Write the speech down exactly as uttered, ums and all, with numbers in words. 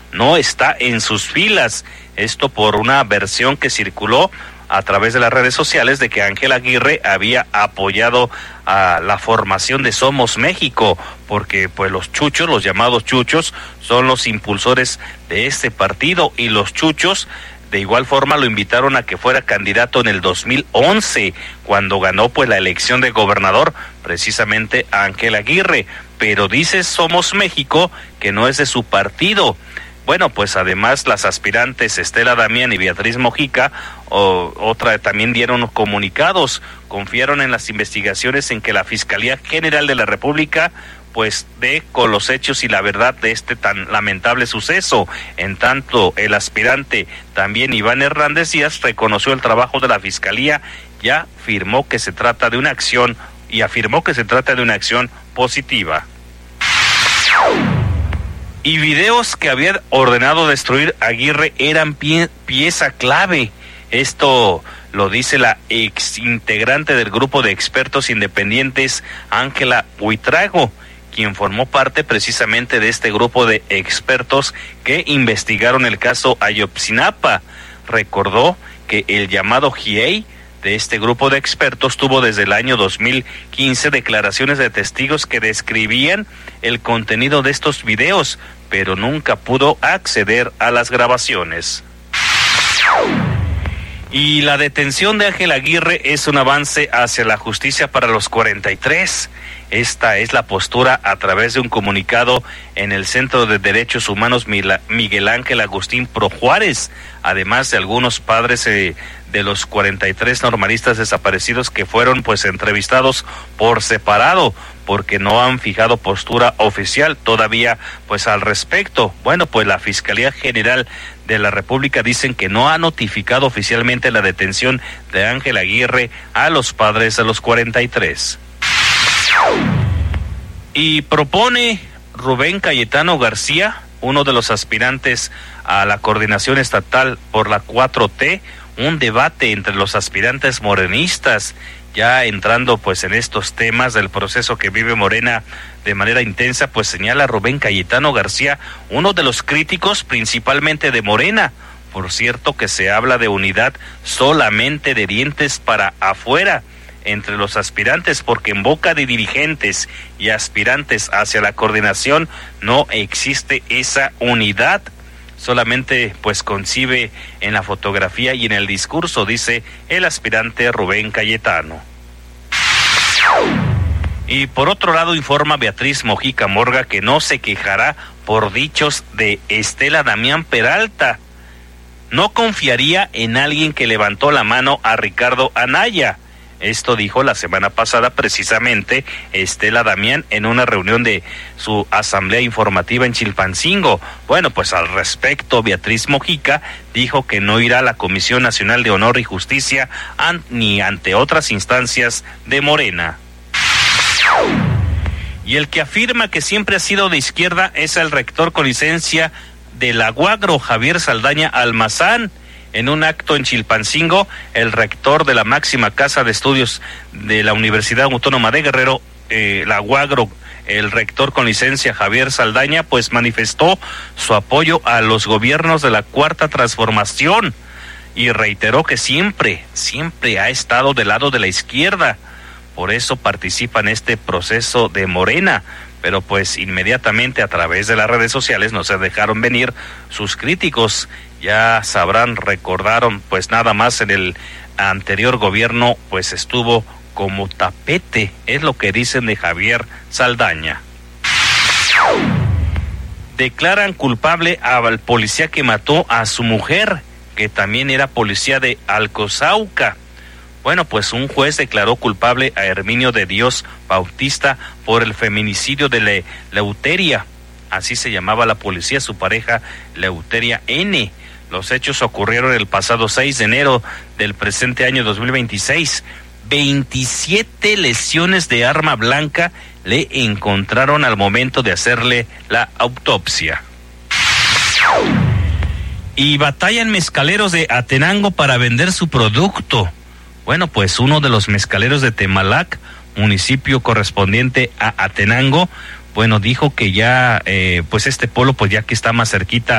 no está en sus filas. Esto por una versión que circuló a través de las redes sociales de que Ángel Aguirre había apoyado a la formación de Somos México, porque pues los chuchos, los llamados chuchos, son los impulsores de este partido, y los chuchos de igual forma lo invitaron a que fuera candidato en el dos mil once, cuando ganó pues la elección de gobernador, precisamente Ángel Aguirre, pero dice Somos México que no es de su partido. Bueno, pues además las aspirantes Estela Damián y Beatriz Mojica, o, otra también dieron comunicados, confiaron en las investigaciones en que la Fiscalía General de la República pues dé con los hechos y la verdad de este tan lamentable suceso. En tanto, el aspirante también Iván Hernández Díaz reconoció el trabajo de la Fiscalía, ya afirmó que se trata de una acción y afirmó que se trata de una acción positiva. Y videos que había ordenado destruir Aguirre eran pie, pieza clave. Esto lo dice la ex integrante del grupo de expertos independientes Ángela Buitrago, quien formó parte precisamente de este grupo de expertos que investigaron el caso Ayotzinapa. Recordó que el llamado G I E I de este grupo de expertos tuvo desde el año dos mil quince declaraciones de testigos que describían el contenido de estos videos, pero nunca pudo acceder a las grabaciones. Y la detención de Ángel Aguirre es un avance hacia la justicia para los cuarenta y tres. Esta es la postura a través de un comunicado en el Centro de Derechos Humanos Miguel Ángel Agustín Pro Juárez, además de algunos padres eh, de los cuarenta y tres normalistas desaparecidos que fueron pues entrevistados por separado, porque no han fijado postura oficial todavía pues al respecto. Bueno, pues la Fiscalía General de la República dicen que no ha notificado oficialmente la detención de Ángel Aguirre a los padres de los cuarenta y tres. Y propone Rubén Cayetano García, uno de los aspirantes a la coordinación estatal por la cuatro T, un debate entre los aspirantes morenistas, ya entrando pues en estos temas del proceso que vive Morena de manera intensa. Pues señala Rubén Cayetano García, uno de los críticos principalmente de Morena. Por cierto que se habla de unidad solamente de dientes para afuera entre los aspirantes, porque en boca de dirigentes y aspirantes hacia la coordinación no existe esa unidad. Solamente pues concibe en la fotografía y en el discurso, dice el aspirante Rubén Cayetano. Y por otro lado informa Beatriz Mojica Morga que no se quejará por dichos de Estela Damián Peralta. No confiaría en alguien que levantó la mano a Ricardo Anaya. Esto dijo la semana pasada precisamente Estela Damián en una reunión de su asamblea informativa en Chilpancingo. Bueno, pues al respecto, Beatriz Mojica dijo que no irá a la Comisión Nacional de Honor y Justicia an, ni ante otras instancias de Morena. Y el que afirma que siempre ha sido de izquierda es el rector con licencia de la UAGRO, Javier Saldaña Almazán. En un acto en Chilpancingo, el rector de la máxima casa de estudios de la Universidad Autónoma de Guerrero, eh, la UAGRO, el rector con licencia Javier Saldaña, pues manifestó su apoyo a los gobiernos de la Cuarta Transformación y reiteró que siempre, siempre ha estado del lado de la izquierda. Por eso participa en este proceso de Morena. Pero pues inmediatamente a través de las redes sociales no se dejaron venir sus críticos. Ya sabrán, recordaron, pues nada más en el anterior gobierno pues estuvo como tapete, es lo que dicen de Javier Saldaña. Declaran culpable al policía que mató a su mujer, que también era policía de Alcozauca. Bueno, pues un juez declaró culpable a Herminio de Dios Bautista por el feminicidio de Le- Leuteria. Así se llamaba la policía, su pareja Leuteria N. Los hechos ocurrieron el pasado seis de enero del presente año dos mil veintiséis. veintisiete lesiones de arma blanca le encontraron al momento de hacerle la autopsia. Y batallan mezcaleros de Atenango para vender su producto. Bueno, pues uno de los mezcaleros de Temalac, municipio correspondiente a Atenango, bueno, dijo que ya, eh, pues este polo, pues ya que está más cerquita